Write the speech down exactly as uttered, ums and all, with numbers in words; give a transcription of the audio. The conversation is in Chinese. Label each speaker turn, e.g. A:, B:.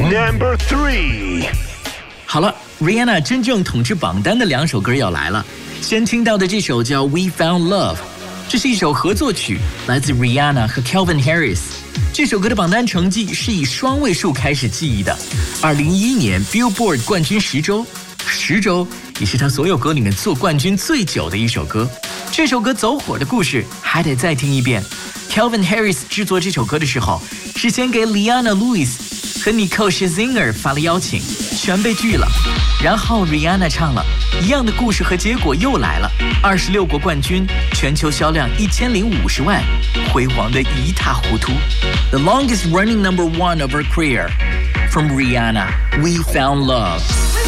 A: Number three。
B: 好了 ，Rihanna 真正统治榜单的两首歌要来了。先听到的这首叫《We Found Love》，这是一首合作曲，来自 Rihanna 和 Calvin Harris。这首歌的榜单成绩是以双位数开始记忆的。二零一一年 Billboard 冠军十周，十周也是他所有歌里面做冠军最久的一首歌。这首歌走火的故事还得再听一遍。Calvin Harris 制作这首歌的时候，事先给 Leanna Lewis 和 Nicole Scherzinger 发了邀请，全被拒了。然后 Rihanna 唱了，一样的故事和结果又来了。二十六国冠军，全球销量一千零五十万，辉煌的一塌糊涂。The longest running number one of her career, from Rihanna, We Found Love.